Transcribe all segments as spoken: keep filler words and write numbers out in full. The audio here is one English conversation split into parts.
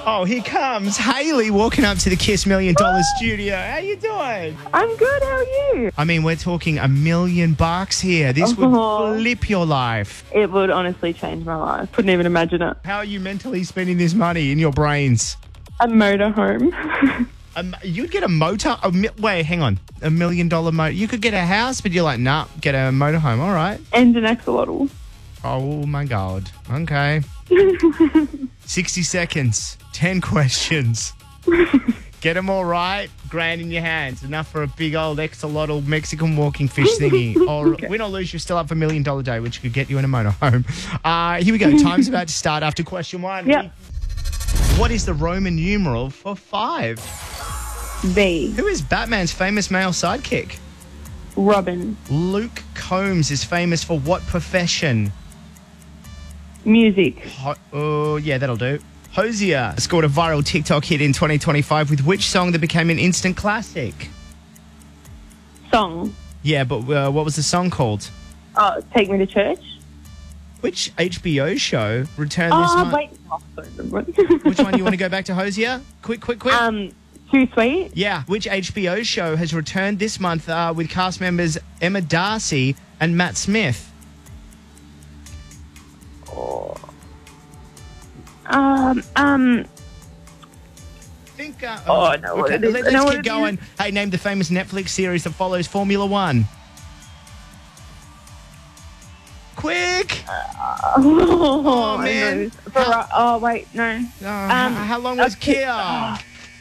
Oh, here comes Hayley walking up to the Kiss Million Dollar Studio. How you doing? I'm good. How are you? I mean, we're talking a million bucks here. This would Oh. flip your life. It would honestly change my life. Couldn't even imagine it. How are you mentally spending this money in your brains? A motorhome. Um, you'd get a motor. A mi- wait, hang on. A million dollar motor. You could get a house, but you're like, nah, get a motorhome. All right. And an axolotl. Oh my God. Okay. sixty seconds. ten questions. Get them all right. Grand in your hands. Enough for a big old axolotl Mexican walking fish thingy. Or Okay. win or lose, you're still up for a million dollar day, which could get you in a motorhome. Uh, here we go. Time's about to start after question one. Yep. What is the Roman numeral for five? V. Who is Batman's famous male sidekick? Robin. Luke Combs is famous for what profession? Music. Ho- oh, yeah, that'll do. Hosier scored a viral TikTok hit in twenty twenty-five with which song that became an instant classic? Song. Yeah, but uh, what was the song called? Oh, Take Me to Church. Which H B O show returned this Oh, month? wait. Oh, sorry. Which one do you want to go back to, Hosier? Quick, quick, quick. Um, Too Sweet. Yeah, which H B O show has returned this month uh, with cast members Emma Darcy and Matt Smith? Um, um, Think, uh, Oh, I know what it is. Let, I know us what keep it going. Hey, name the famous Netflix series that follows Formula One. Quick! oh, I man. know. Ferra- oh, wait, no. Uh, how, how long was okay. Kia?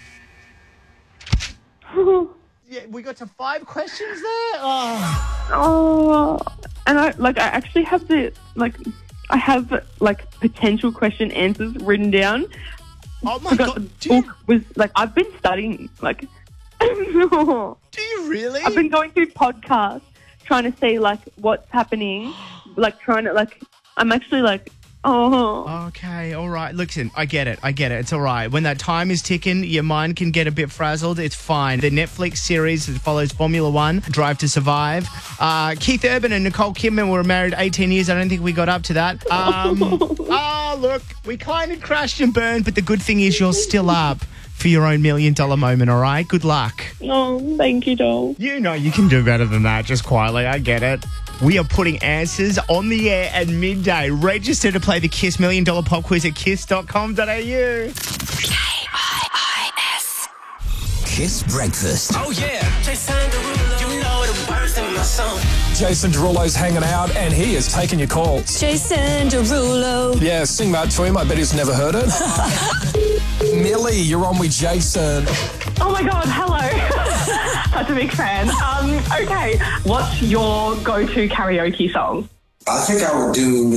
Yeah, we got to five questions there. Oh. Oh, and I like I actually have the like I have like potential question answers written down. Oh my Forgot God! the Do you, book was like I've been studying like I've do you really? been going through podcasts trying to see like what's happening, like trying to like I'm actually like oh Okay, all right. Listen, I get it. I get it. It's all right. When that time is ticking, your mind can get a bit frazzled. It's fine. The Netflix series that follows Formula One, Drive to Survive. Uh, Keith Urban and Nicole Kidman were married eighteen years. I don't think we got up to that. Um, oh, look, we kind of crashed and burned, but the good thing is you're still up for your own million dollar moment, all right? Good luck. oh thank you, doll. You know you can do better than that, just quietly. I get it. We are putting answers on the air at midday. Register to play the Kiss Million Dollar Pop Quiz at kiss dot com dot a u. K I I S. Kiss Breakfast. Oh yeah, Jason Derulo, you know the words in my song. Jason Derulo's hanging out and he is taking your calls. Jason Derulo. Yeah, sing that to him. I bet he's never heard it. Millie, you're on with Jason. Oh my God, hello. Such a big fan. Um, okay, what's your go-to karaoke song? I think I would do